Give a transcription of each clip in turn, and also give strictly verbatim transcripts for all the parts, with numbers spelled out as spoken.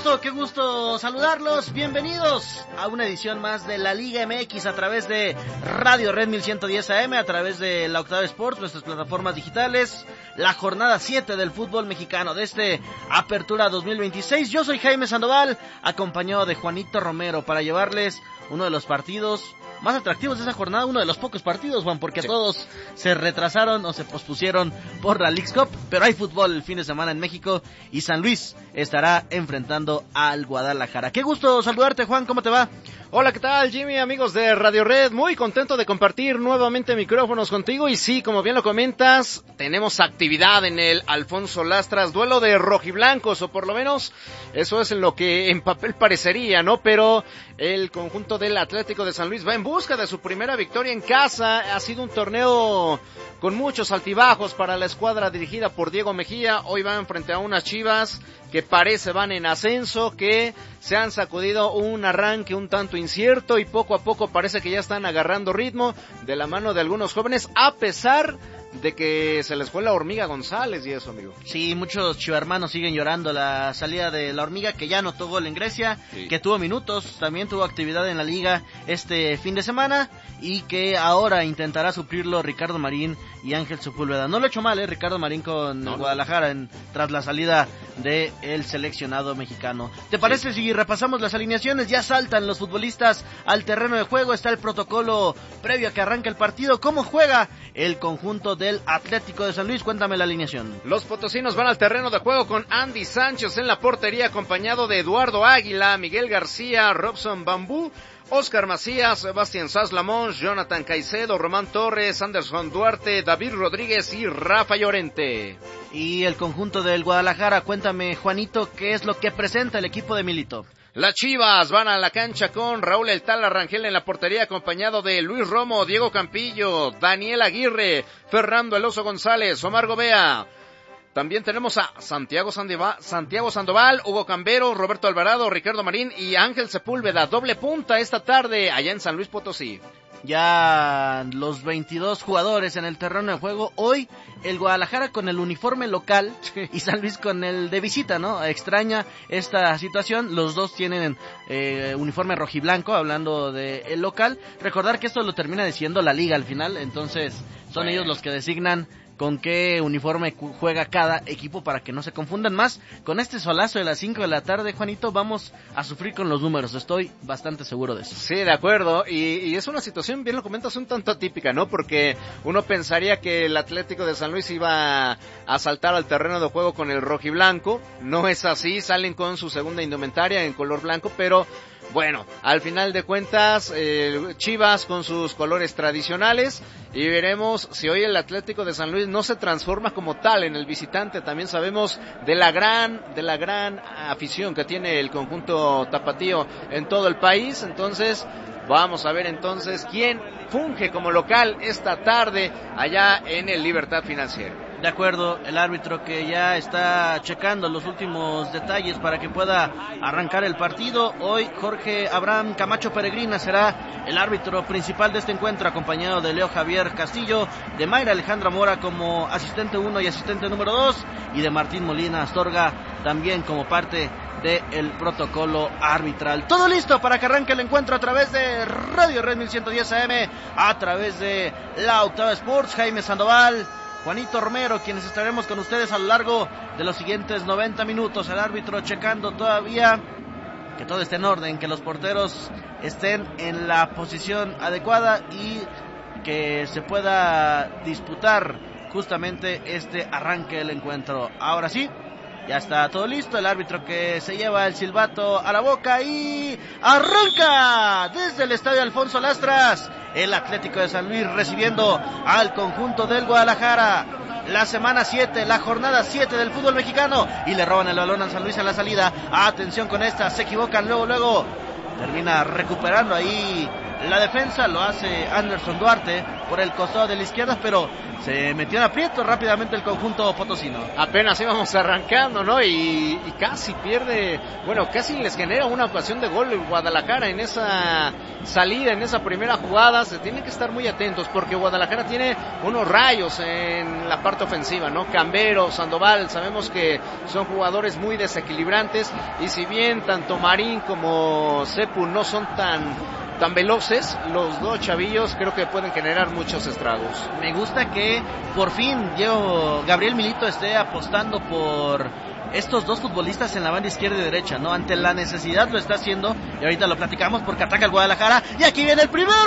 gusto, qué gusto saludarlos. Bienvenidos a una edición más de la Liga M X a través de Radio Red mil ciento diez A M, a través de la Octava Sports, nuestras plataformas digitales. La jornada siete del fútbol mexicano de este Apertura dos mil veintiséis. Yo soy Jaime Sandoval, acompañado de Juanito Romero para llevarles uno de los partidos más atractivos de esa jornada, uno de los pocos partidos, Juan, porque sí. Todos se retrasaron o se pospusieron por la Leagues Cup, pero hay fútbol el fin de semana en México y San Luis estará enfrentando al Guadalajara. Qué gusto saludarte, Juan, ¿cómo te va? Hola, ¿qué tal, Jimmy? Amigos de Radio Red, muy contento de compartir nuevamente micrófonos contigo y sí, como bien lo comentas, tenemos actividad en el Alfonso Lastras, duelo de rojiblancos, o por lo menos eso es en lo que en papel parecería, ¿no? Pero el conjunto del Atlético de San Luis va en busca de su primera victoria en casa. Ha sido un torneo con muchos altibajos para la escuadra dirigida por Diego Mejía. Hoy van frente a unas Chivas que parece van en ascenso, que se han sacudido un arranque un tanto incierto y poco a poco parece que ya están agarrando ritmo de la mano de algunos jóvenes, a pesar de que se les fue la Hormiga González y eso, amigo. Sí, muchos chivermanos siguen llorando la salida de la Hormiga, que ya anotó gol en Grecia, sí. Que tuvo minutos, también tuvo actividad en la liga este fin de semana y que ahora intentará suplirlo Ricardo Marín y Ángel Sepúlveda. No lo ha hecho mal, eh, Ricardo Marín con no, Guadalajara en, tras la salida de el seleccionado mexicano. ¿Te parece sí. si repasamos las alineaciones? Ya saltan los futbolistas al terreno de juego, está el protocolo previo a que arranque el partido. ¿Cómo juega el conjunto del Atlético de San Luis? Cuéntame la alineación. Los potosinos van al terreno de juego con Andy Sánchez en la portería, acompañado de Eduardo Águila, Miguel García, Robson Bambú, Oscar Macías, Sebastián Saslamón, Jonathan Caicedo, Román Torres, Anderson Duarte, David Rodríguez y Rafa Llorente. Y el conjunto del Guadalajara, cuéntame, Juanito, ¿qué es lo que presenta el equipo de Milito? Las Chivas van a la cancha con Raúl El Tala Rangel en la portería, acompañado de Luis Romo, Diego Campillo, Daniel Aguirre, Fernando El Oso González, Omar Gobea. También tenemos a Santiago Sandoval, Santiago Sandoval, Hugo Cambero, Roberto Alvarado, Ricardo Marín y Ángel Sepúlveda. Doble punta esta tarde allá en San Luis Potosí. Ya los veintidós jugadores en el terreno de juego. Hoy el Guadalajara con el uniforme local y San Luis con el de visita, ¿no? Extraña esta situación. Los dos tienen eh, uniforme rojiblanco, hablando de el local. Recordar que esto lo termina diciendo la liga al final, entonces son bueno. ellos los que designan con qué uniforme juega cada equipo para que no se confundan más. Con este solazo de las cinco de la tarde, Juanito, vamos a sufrir con los números, estoy bastante seguro de eso. Sí, de acuerdo, y, y es una situación, bien lo comentas, un tanto atípica, ¿no? Porque uno pensaría que el Atlético de San Luis iba a saltar al terreno de juego con el rojiblanco. No es así, salen con su segunda indumentaria en color blanco, pero bueno, al final de cuentas, eh, Chivas con sus colores tradicionales, y veremos si hoy el Atlético de San Luis no se transforma como tal en el visitante. También sabemos de la gran, de la gran afición que tiene el conjunto tapatío en todo el país, entonces vamos a ver entonces quién funge como local esta tarde allá en el Libertad Financiero. De acuerdo, el árbitro que ya está checando los últimos detalles para que pueda arrancar el partido. Hoy Jorge Abraham Camacho Peregrina será el árbitro principal de este encuentro, acompañado de Leo Javier Castillo, de Mayra Alejandra Mora como asistente uno y asistente número dos, y de Martín Molina Astorga también como parte del protocolo arbitral. Todo listo para que arranque el encuentro a través de Radio Red mil ciento diez A M, a través de la Octava Sports. Jaime Sandoval, Juanito Romero, quienes estaremos con ustedes a lo largo de los siguientes noventa minutos. El árbitro checando todavía que todo esté en orden, que los porteros estén en la posición adecuada y que se pueda disputar justamente este arranque del encuentro. Ahora sí, ya está todo listo, el árbitro que se lleva el silbato a la boca y arranca desde el estadio Alfonso Lastras. El Atlético de San Luis recibiendo al conjunto del Guadalajara. La semana siete, la jornada siete del fútbol mexicano, y le roban el balón a San Luis en la salida. Atención con esta, se equivocan luego, luego termina recuperando ahí la defensa, lo hace Anderson Duarte. por el costado de la izquierda, pero se metió en aprieto rápidamente el conjunto potosino. Apenas íbamos arrancando, ¿no? Y, y casi pierde, bueno, casi les genera una ocasión de gol en Guadalajara en esa salida, en esa primera jugada. Se tienen que estar muy atentos porque Guadalajara tiene unos rayos en la parte ofensiva, ¿no? Cambero, Sandoval, sabemos que son jugadores muy desequilibrantes y si bien tanto Marín como Sepu no son tan tan veloces, los dos chavillos creo que pueden generar muchos estragos. Me gusta que por fin Diego Gabriel Milito esté apostando por estos dos futbolistas en la banda izquierda y derecha, ¿no? Ante la necesidad lo está haciendo y ahorita lo platicamos porque ataca el Guadalajara y aquí viene el primero.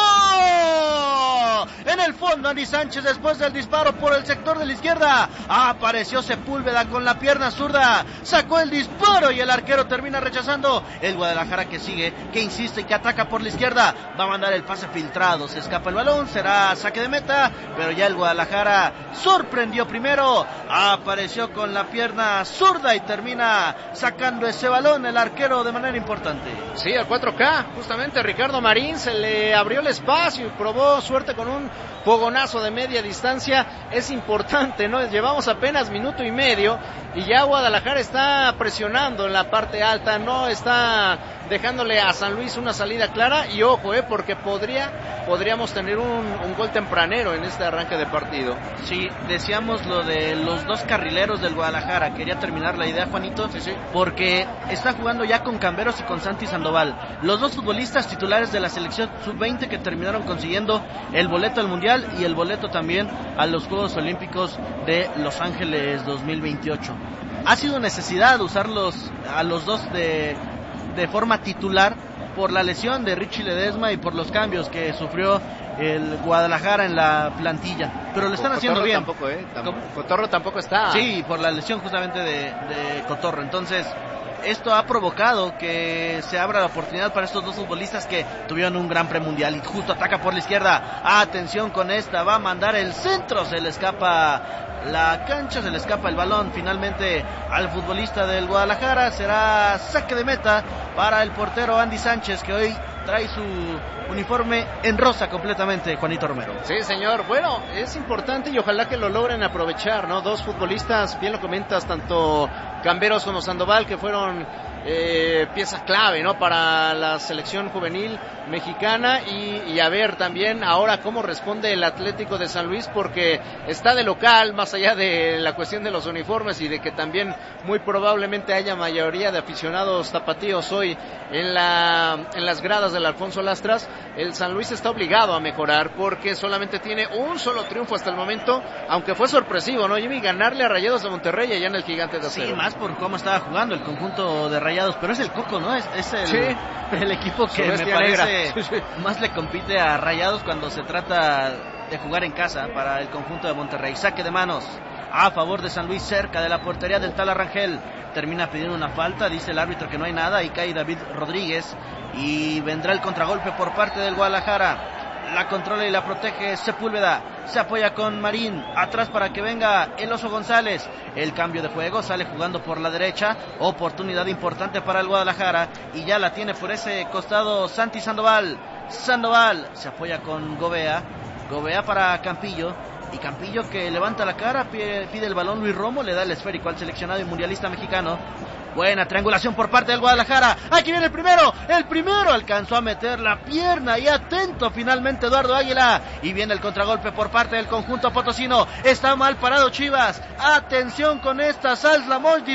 En el fondo Andy Sánchez después del disparo por el sector de la izquierda. Apareció Sepúlveda con la pierna zurda. Sacó el disparo y el arquero termina rechazando. El Guadalajara que sigue, que insiste y que ataca por la izquierda. Va a mandar el pase filtrado. Se escapa el balón. Será saque de meta. Pero ya el Guadalajara sorprendió primero. Apareció con la pierna zurda y termina sacando ese balón el arquero de manera importante. Sí, al cuatro K. Justamente Ricardo Marín se le abrió el espacio y probó suerte con un fogonazo de media distancia. Es importante, ¿no? Llevamos apenas minuto y medio y ya Guadalajara está presionando en la parte alta, no está dejándole a San Luis una salida clara y ojo, eh, porque podría podríamos tener un, un gol tempranero en este arranque de partido. Sí, decíamos lo de los dos carrileros del Guadalajara. Quería terminar la idea, Juanito, sí, sí. porque está jugando ya con Camberos y con Santi Sandoval, los dos futbolistas titulares de la selección sub veinte que terminaron consiguiendo el boleto al Mundial y el boleto también a los Juegos Olímpicos de Los Ángeles dos mil veintiocho. Ha sido necesidad usarlos a los dos de, de forma titular por la lesión de Richie Ledesma y por los cambios que sufrió el Guadalajara en la plantilla, pero lo están Cotorro haciendo bien. Tampoco, ¿eh? Tampoco, Cotorro tampoco está. Sí, por la lesión justamente de, de Cotorro. Entonces, esto ha provocado que se abra la oportunidad para estos dos futbolistas que tuvieron un gran premundial. Y justo ataca por la izquierda. Atención con esta, va a mandar el centro, se le escapa la cancha, se le escapa el balón finalmente al futbolista del Guadalajara. Será saque de meta para el portero Andy Sánchez, que hoy trae su uniforme en rosa completamente, Juanito Romero. Sí, señor. Bueno, es importante y ojalá que lo logren aprovechar, ¿no? Dos futbolistas, bien lo comentas, tanto Camberos como Sandoval, que fueron eh, piezas clave, ¿no? Para la selección juvenil mexicana y, y a ver también ahora cómo responde el Atlético de San Luis, porque está de local, más allá de la cuestión de los uniformes y de que también muy probablemente haya mayoría de aficionados tapatíos hoy en la en las gradas del Alfonso Lastras. El San Luis está obligado a mejorar porque solamente tiene un solo triunfo hasta el momento, aunque fue sorpresivo, ¿no, Jimmy? Ganarle a Rayados de Monterrey allá en el Gigante de Acero. Sí, más por cómo estaba jugando el conjunto de Rayados, pero es el Coco, ¿no? Es, es el, sí. el equipo que me parece sí, sí. más le compite a Rayados cuando se trata de jugar en casa para el conjunto de Monterrey. Saque de manos a favor de San Luis cerca de la portería del Tala Rangel. Termina pidiendo una falta, dice el árbitro que no hay nada y cae David Rodríguez y vendrá el contragolpe por parte del Guadalajara. La controla y la protege Sepúlveda, se apoya con Marín, atrás para que venga el Oso González. El cambio de juego, sale jugando por la derecha, oportunidad importante para el Guadalajara y ya la tiene por ese costado Santi Sandoval. Sandoval se apoya con Gobea, Gobea para Campillo. Y Campillo que levanta la cara, pide, pide el balón Luis Romo, le da el esférico al seleccionado y mundialista mexicano. Buena triangulación por parte del Guadalajara. Aquí viene el primero. El primero alcanzó a meter la pierna y atento finalmente Eduardo Águila. Y viene el contragolpe por parte del conjunto potosino. Está mal parado Chivas. Atención con esta. Salslamón,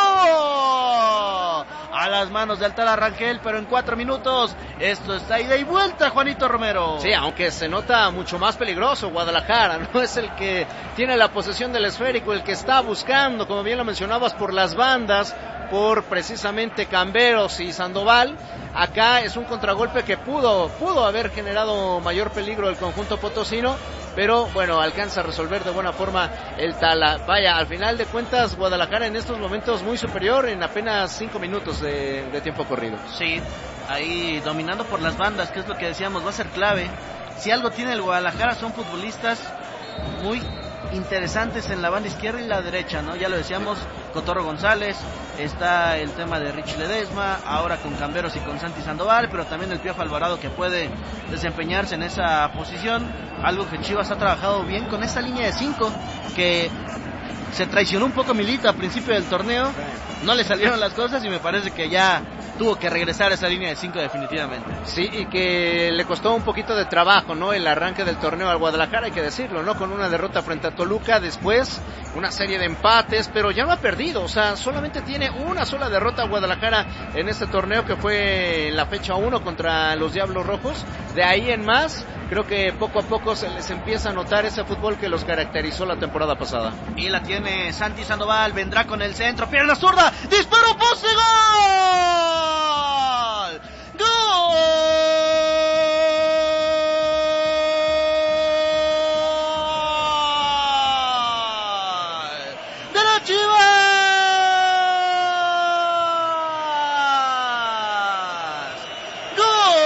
disparo a las manos del Tala Rangel, pero en cuatro minutos esto está ida y vuelta, Juanito Romero. Sí, aunque se nota mucho más peligroso Guadalajara, no es el que tiene la posesión del esférico, el que está buscando, como bien lo mencionabas, por las bandas, por precisamente Camberos y Sandoval. Acá es un contragolpe que pudo, pudo haber generado mayor peligro el conjunto potosino, pero bueno, alcanza a resolver de buena forma el Tala. Vaya, al final de cuentas Guadalajara en estos momentos muy superior en apenas cinco minutos de, de tiempo corrido. Sí, ahí dominando por las bandas, que es lo que decíamos, va a ser clave. Si algo tiene el Guadalajara son futbolistas muy interesantes en la banda izquierda y la derecha, ¿no? Ya lo decíamos, Cotorro González, está el tema de Rich Ledesma, ahora con Camberos y con Santi Sandoval, pero también el Piojo Alvarado que puede desempeñarse en esa posición, algo que Chivas ha trabajado bien con esa línea de cinco, que se traicionó un poco Milito a principio del torneo, no le salieron las cosas y me parece que ya tuvo que regresar a esa línea de cinco definitivamente. Sí, y que le costó un poquito de trabajo, ¿no? El arranque del torneo al Guadalajara, hay que decirlo, ¿no? Con una derrota frente a Toluca, después una serie de empates, pero ya no ha perdido, o sea, solamente tiene una sola derrota a Guadalajara en este torneo, que fue en la fecha uno contra los Diablos Rojos. De ahí en más, creo que poco a poco se les empieza a notar ese fútbol que los caracterizó la temporada pasada. Y la tiene Santi Sandoval, vendrá con el centro, pierna zurda, disparo, poste, gol. ¡Gol! ¡De la Chivas! ¡Gol!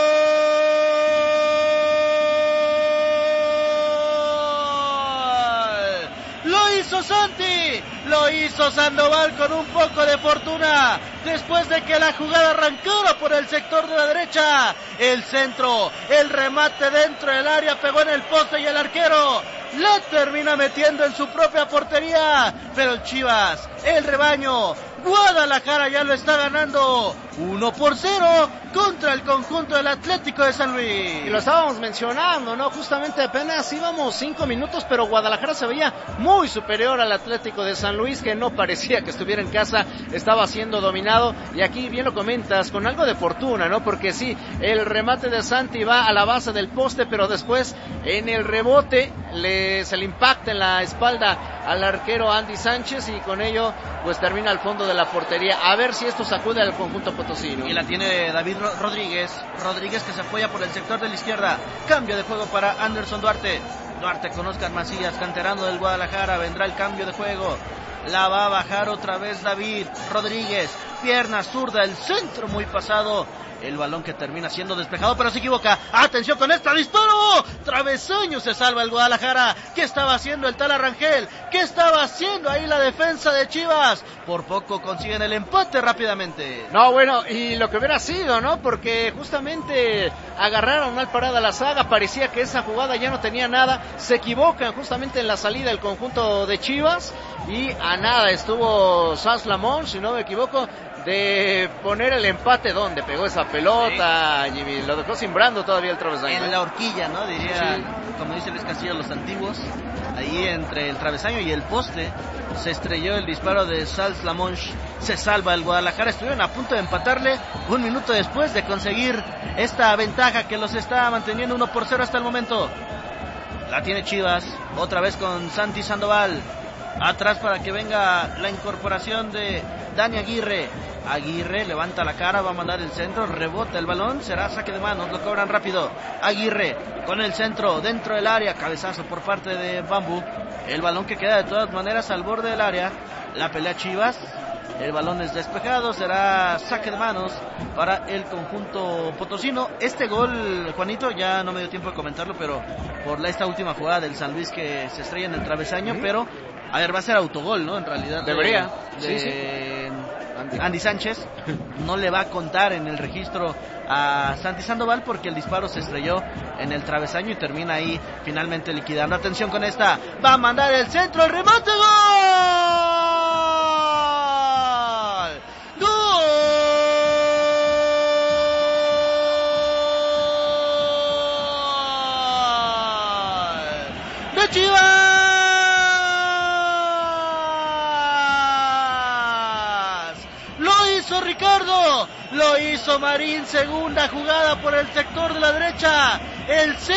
¡Lo hizo Santi! Lo hizo Sandoval con un poco de fortuna, después de que la jugada arrancara por el sector de la derecha, el centro, el remate dentro del área, pegó en el poste y el arquero la termina metiendo en su propia portería, pero el Chivas, el rebaño, Guadalajara ya lo está ganando uno por cero contra el conjunto del Atlético de San Luis. Y lo estábamos mencionando, ¿no? Justamente apenas íbamos cinco minutos, pero Guadalajara se veía muy superior al Atlético de San Luis, que no parecía que estuviera en casa, estaba siendo dominado, y aquí bien lo comentas, con algo de fortuna, ¿no? Porque sí, el remate de Santi va a la base del poste, pero después en el rebote le, se le impacta en la espalda al arquero Andy Sánchez, y con ello pues termina al fondo de la portería. A ver si esto sacude al conjunto potosino. Y la tiene David Rodríguez, Rodríguez que se apoya por el sector de la izquierda, cambio de juego para Anderson Duarte, Duarte con Oscar Macías, canterano del Guadalajara, vendrá el cambio de juego, la va a bajar otra vez David Rodríguez, pierna zurda, el centro muy pasado, el balón que termina siendo despejado, pero se equivoca. Atención con esta, disparo, travesaño, se salva el Guadalajara. ¿Qué estaba haciendo el tal Arrangel? ¿Qué estaba haciendo ahí la defensa de Chivas? Por poco consiguen el empate rápidamente. No, bueno, y lo que hubiera sido, ¿no? Porque justamente agarraron mal parada la saga, parecía que esa jugada ya no tenía nada, se equivocan justamente en la salida del conjunto de Chivas, y a nada estuvo Sanz Lamont, si no me equivoco, de poner el empate. Donde pegó esa pelota, sí. Jimmy, lo dejó simbrando todavía el travesaño. En la horquilla, ¿no? Diría, sí. Como dice Luis Castillo, los antiguos, ahí entre el travesaño y el poste, se estrelló el disparo de Sanz Lamont, se salva el Guadalajara, estuvieron a punto de empatarle un minuto después de conseguir esta ventaja que los está manteniendo uno por cero hasta el momento. La tiene Chivas, otra vez con Santi Sandoval, atrás para que venga la incorporación de Dani Aguirre. Aguirre levanta la cara, va a mandar el centro, rebota el balón, será saque de manos, lo cobran rápido. Aguirre con el centro dentro del área, cabezazo por parte de Bambú, el balón que queda de todas maneras al borde del área, la pelea Chivas, el balón es despejado, será saque de manos para el conjunto potosino. Este gol, Juanito, ya no me dio tiempo de comentarlo, pero por la, esta última jugada del San Luis que se estrella en el travesaño, ¿Mm? pero a ver, va a ser autogol, ¿no? En realidad. Debería. De, de, sí, sí. Andy Sánchez no le va a contar en el registro a Santi Sandoval porque el disparo se estrelló en el travesaño y termina ahí finalmente liquidando. Atención con esta, va a mandar el centro, el remate, ¡gol! ¡Gol! ¡De Chivas! Ricardo, lo hizo Marín, segunda jugada por el sector de la derecha, el